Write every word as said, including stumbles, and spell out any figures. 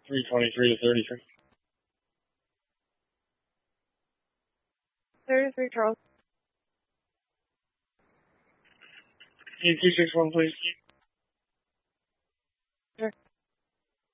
three twenty-three to thirty-three. thirty-three, Charles. E two six one, please.